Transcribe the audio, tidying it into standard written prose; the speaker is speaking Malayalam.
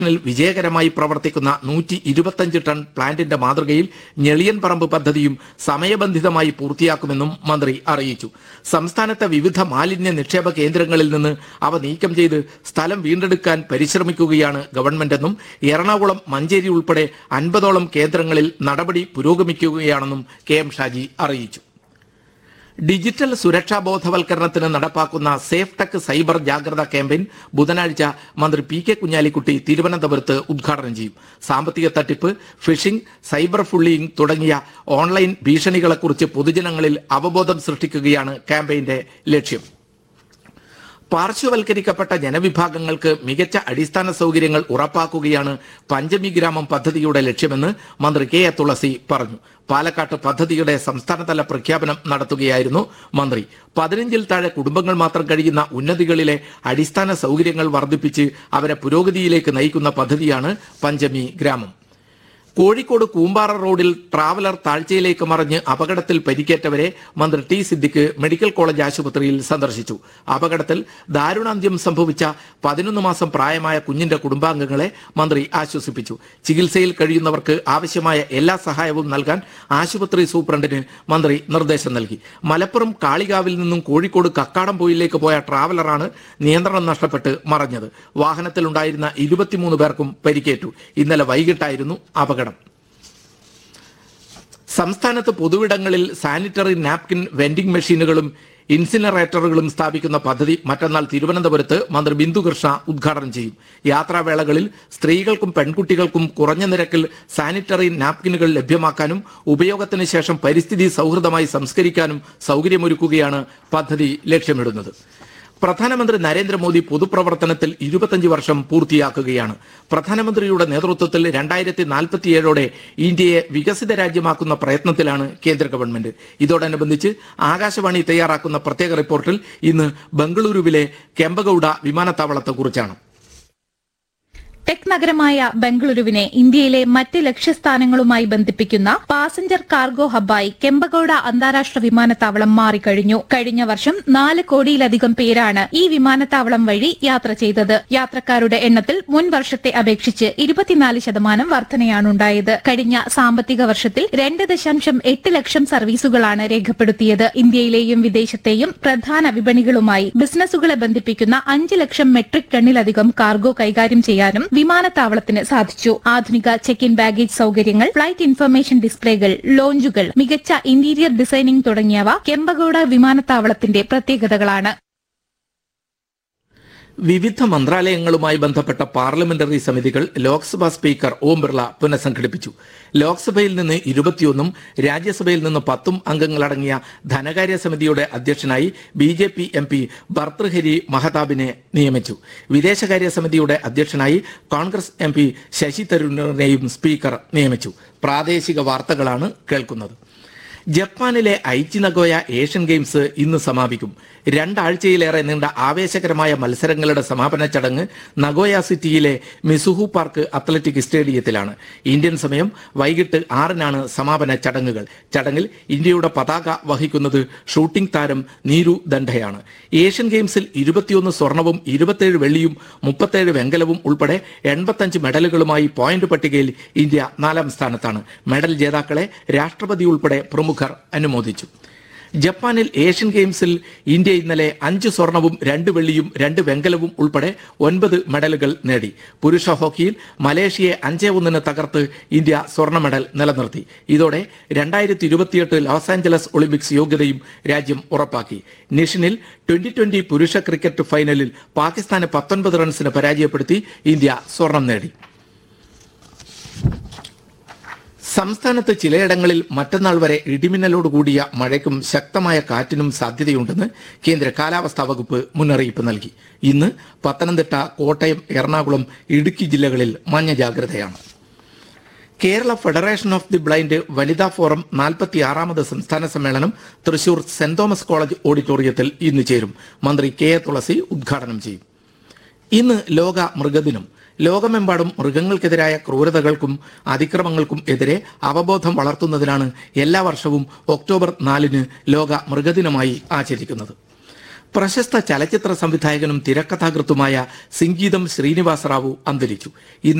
വിജയകരമായി പ്രവർത്തിക്കുന്ന 125 ടൺ പ്ലാന്റിന്റെ മാതൃകയിൽ ഞെളിയൻപറമ്പ് പദ്ധതിയും സമയബന്ധിതമായി പൂർത്തിയാക്കുമെന്നും മന്ത്രി അറിയിച്ചു. സംസ്ഥാനത്തെ വിവിധ മാലിന്യ നിക്ഷേപ കേന്ദ്രങ്ങളിൽ നിന്ന് അവ നീക്കം ചെയ്ത് സ്ഥലം വീണ്ടെടുക്കാൻ പരിശ്രമിക്കുകയാണ് ഗവൺമെന്റെന്നും എറണാകുളം, മഞ്ചേരി ഉൾപ്പെടെ 50ഓളം കേന്ദ്രങ്ങളിൽ നടപടി പുരോഗമിക്കുകയാണെന്നും കെ.എം. ഷാജി അറിയിച്ചു. ഡിജിറ്റൽ സുരക്ഷാ ബോധവൽക്കരണത്തിന് നടപ്പാക്കുന്ന സേഫ് ടെക് സൈബർ ജാഗ്രതാ ക്യാമ്പയിൻ ബുധനാഴ്ച മന്ത്രി പി.കെ. കുഞ്ഞാലിക്കുട്ടി തിരുവനന്തപുരത്ത് ഉദ്ഘാടനം ചെയ്യും. സാമ്പത്തിക തട്ടിപ്പ്, ഫിഷിംഗ്, സൈബർ ബുള്ളിയിങ് തുടങ്ങിയ ഓൺലൈൻ ഭീഷണികളെക്കുറിച്ച് പൊതുജനങ്ങളിൽ അവബോധം സൃഷ്ടിക്കുകയാണ് ക്യാമ്പയിന്റെ ലക്ഷ്യം. പാർശ്വവൽക്കരിക്കപ്പെട്ട ജനവിഭാഗങ്ങൾക്ക് മികച്ച അടിസ്ഥാന സൗകര്യങ്ങൾ ഉറപ്പാക്കുകയാണ് പഞ്ചമി ഗ്രാമം പദ്ധതിയുടെ ലക്ഷ്യമെന്ന് മന്ത്രി കെ.എ. തുളസി പറഞ്ഞു. പാലക്കാട്ട് പദ്ധതിയുടെ സംസ്ഥാനതല പ്രഖ്യാപനം നടത്തുകയായിരുന്നു മന്ത്രി. 15-ൽ താഴെ കുടുംബങ്ങൾ മാത്രം കഴിയുന്ന ഉന്നതികളിലെ അടിസ്ഥാന സൗകര്യങ്ങൾ വർദ്ധിപ്പിച്ച് അവരെ പുരോഗതിയിലേക്ക് നയിക്കുന്ന പദ്ധതിയാണ് പഞ്ചമി ഗ്രാമം. കോഴിക്കോട് കൂമ്പാറ റോഡിൽ ട്രാവലർ താഴ്ചയിലേക്ക് മറിഞ്ഞ് അപകടത്തിൽ പരിക്കേറ്റവരെ മന്ത്രി ടി. സിദ്ദിഖ് മെഡിക്കൽ കോളേജ് ആശുപത്രിയിൽ സന്ദർശിച്ചു. അപകടത്തിൽ ദാരുണാന്ത്യം സംഭവിച്ച 11 മാസം പ്രായമായ കുഞ്ഞിന്റെ കുടുംബാംഗങ്ങളെ മന്ത്രി ആശ്വസിപ്പിച്ചു. ചികിത്സയിൽ കഴിയുന്നവർക്ക് ആവശ്യമായ എല്ലാ സഹായവും നൽകാൻ ആശുപത്രി സൂപ്രണ്ടിന് മന്ത്രി നിർദ്ദേശം നൽകി. മലപ്പുറം കാളികാവിൽ നിന്നും കോഴിക്കോട് കക്കാടംപൊയിലേക്ക് പോയ ട്രാവലറാണ് നിയന്ത്രണം നഷ്ടപ്പെട്ട് മറിഞ്ഞത്. വാഹനത്തിലുണ്ടായിരുന്ന 23 പേർക്കും പരിക്കേറ്റു. ഇന്നലെ വൈകിട്ടായിരുന്നു അപകടം. സംസ്ഥാനത്ത് പൊതുവിടങ്ങളിൽ സാനിറ്ററി നാപ്കിൻ വെൻഡിംഗ് മെഷീനുകളും ഇൻസിനറേറ്ററുകളും സ്ഥാപിക്കുന്ന പദ്ധതി മറ്റന്നാൾ തിരുവനന്തപുരത്ത് മന്ത്രി ബിന്ദു കൃഷ്ണ ഉദ്ഘാടനം ചെയ്യും. യാത്രാവേളകളിൽ സ്ത്രീകൾക്കും പെൺകുട്ടികൾക്കും കുറഞ്ഞ നിരക്കിൽ സാനിറ്ററി നാപ്കിനുകൾ ലഭ്യമാക്കാനും ഉപയോഗത്തിന് ശേഷം പരിസ്ഥിതി സൗഹൃദമായി സംസ്കരിക്കാനും സൗകര്യമൊരുക്കുകയാണ് പദ്ധതി ലക്ഷ്യമിടുന്നത്. പ്രധാനമന്ത്രി നരേന്ദ്രമോദി പൊതുപ്രവർത്തനത്തിൽ 25 വർഷം പൂർത്തിയാക്കുകയാണ്. പ്രധാനമന്ത്രിയുടെ നേതൃത്വത്തിൽ 2047ഓടെ ഇന്ത്യയെ വികസിത രാജ്യമാക്കുന്ന പ്രയത്നത്തിലാണ് കേന്ദ്ര ഗവൺമെന്റ്. ഇതോടനുബന്ധിച്ച് ആകാശവാണി തയ്യാറാക്കുന്ന പ്രത്യേക റിപ്പോർട്ടിൽ ഇന്ന് ബംഗളൂരുവിലെ കെമ്പഗൌഡ വിമാനത്താവളത്തെക്കുറിച്ചാണ്. ടെക് നഗരമായ ബംഗളൂരുവിനെ ഇന്ത്യയിലെ മറ്റ് ലക്ഷ്യസ്ഥാനങ്ങളുമായി ബന്ധിപ്പിക്കുന്ന പാസഞ്ചർ കാർഗോ ഹബ്ബായി കെമ്പഗൌഡ അന്താരാഷ്ട്ര വിമാനത്താവളം മാറിക്കഴിഞ്ഞു. കഴിഞ്ഞ വർഷം 4 കോടിയിലധികം പേരാണ് ഈ വിമാനത്താവളം വഴി യാത്ര ചെയ്തത്. യാത്രക്കാരുടെ എണ്ണത്തിൽ മുൻ വർഷത്തെ അപേക്ഷിച്ച് 24% വർധനയാണുണ്ടായത്. കഴിഞ്ഞ സാമ്പത്തിക വർഷത്തിൽ 2.8 ലക്ഷം സർവീസുകളാണ് രേഖപ്പെടുത്തിയത്. ഇന്ത്യയിലെയും വിദേശത്തെയും പ്രധാന വിപണികളുമായി ബിസിനസുകളെ ബന്ധിപ്പിക്കുന്ന 5 ലക്ഷം മെട്രിക് ടണ്ണിലധികം കാർഗോ കൈകാര്യം ചെയ്യാനും വിമാനത്താവളത്തിന് സാധിച്ചു. ആധുനിക ചെക്ക് ഇൻ ബാഗേജ് സൗകര്യങ്ങൾ, ഫ്ലൈറ്റ് ഇൻഫർമേഷൻ ഡിസ്പ്ലേകൾ, ലോഞ്ചുകൾ, മികച്ച ഇന്റീരിയർ ഡിസൈനിംഗ് തുടങ്ങിയവ കെമ്പഗൌഡ വിമാനത്താവളത്തിന്റെ പ്രത്യേകതകളാണ്. വിവിധ മന്ത്രാലയങ്ങളുമായി ബന്ധപ്പെട്ട പാർലമെന്ററി സമിതികൾ ലോക്സഭാ സ്പീക്കർ ഓം ബിർള പുനഃസംഘടിപ്പിച്ചു. ലോക്സഭയിൽ നിന്ന് 21 രാജ്യസഭയിൽ നിന്ന് 10 അംഗങ്ങളടങ്ങിയ ധനകാര്യ സമിതിയുടെ അധ്യക്ഷനായി BJP MP ഭർതൃഹരി മഹതാബിനെ നിയമിച്ചു. വിദേശകാര്യ സമിതിയുടെ അധ്യക്ഷനായി കോൺഗ്രസ് MP ശശി തരൂരിനെയും സ്പീക്കർ നിയമിച്ചു. പ്രാദേശിക വാർത്തകളാണ് കേൾക്കുന്നത്. ജപ്പാനിലെ ഐച്ചി നഗോയ ഏഷ്യൻ ഗെയിംസ് ഇന്ന് സമാപിക്കും. 2 ആഴ്ചയിലേറെ നീണ്ട ആവേശകരമായ മത്സരങ്ങളുടെ സമാപന ചടങ്ങ് നഗോയ സിറ്റിയിലെ മിസുഹു പാർക്ക് അത്ലറ്റിക് സ്റ്റേഡിയത്തിലാണ്. ഇന്ത്യൻ സമയം വൈകിട്ട് 6-നാണ് സമാപന ചടങ്ങുകൾ. ചടങ്ങിൽ ഇന്ത്യയുടെ പതാക വഹിക്കുന്നത് ഷൂട്ടിംഗ് താരം നീരു ദണ്ഡയാണ്. ഏഷ്യൻ ഗെയിംസിൽ 21 സ്വർണവും 27 വെള്ളിയും 37 വെങ്കലവും ഉൾപ്പെടെ 85 മെഡലുകളുമായി പോയിന്റ് പട്ടികയിൽ ഇന്ത്യ 4ാം സ്ഥാനത്താണ്. മെഡൽ ജേതാക്കളെ രാഷ്ട്രപതി ഉൾപ്പെടെ പ്രമുഖർ അനുമോദിച്ചു. ജപ്പാനിൽ ഏഷ്യൻ ഗെയിംസിൽ ഇന്ത്യ ഇന്നലെ 5 സ്വർണവും 2 വെള്ളിയും 2 വെങ്കലവും ഉൾപ്പെടെ 9 മെഡലുകൾ നേടി. പുരുഷ ഹോക്കിയിൽ മലേഷ്യയെ 5-1 തകർത്ത് ഇന്ത്യ സ്വർണ്ണ മെഡൽ നിലനിർത്തി. ഇതോടെ 2028 ലോസ് ആഞ്ചലസ് ഒളിമ്പിക്സ് യോഗ്യതയും രാജ്യം ഉറപ്പാക്കി. നിഷിനിൽ 2020 പുരുഷ ക്രിക്കറ്റ് ഫൈനലിൽ പാകിസ്ഥാനെ 19 റൺസിന് പരാജയപ്പെടുത്തി ഇന്ത്യ സ്വർണം നേടി. സംസ്ഥാനത്ത് ചിലയിടങ്ങളിൽ മറ്റന്നാൾ വരെ ഇടിമിന്നലോടുകൂടിയ മഴയ്ക്കും ശക്തമായ കാറ്റിനും സാധ്യതയുണ്ടെന്ന് കേന്ദ്ര കാലാവസ്ഥാ വകുപ്പ് മുന്നറിയിപ്പ് നൽകി. ഇന്ന് പത്തനംതിട്ട, കോട്ടയം, എറണാകുളം, ഇടുക്കി ജില്ലകളിൽ മഞ്ഞ ജാഗ്രതയാണ്. Kerala federation of the blind വനിതാ ഫോറം 46ാമത് സംസ്ഥാന സമ്മേളനം തൃശൂർ സെന്റ് തോമസ് കോളേജ് ഓഡിറ്റോറിയത്തിൽ ഇന്ന് ചേരും. മന്ത്രി കെ.എ. തുളസി ഉദ്ഘാടനം ചെയ്യും. ഇന്ന് ലോക മൃഗദിനം. ലോകമെമ്പാടും മൃഗങ്ങൾക്കെതിരായ ക്രൂരതകൾക്കും അതിക്രമങ്ങൾക്കും എതിരെ അവബോധം വളർത്തുന്നതിനാണ് എല്ലാ വർഷവും ഒക്ടോബർ 4-ന് ലോക മൃഗദിനമായി ആചരിക്കുന്നത്. പ്രശസ്ത ചലച്ചിത്ര സംവിധായകനും തിരക്കഥാകൃത്തുമായ സിംഗീതം ശ്രീനിവാസ റാവു അന്തരിച്ചു.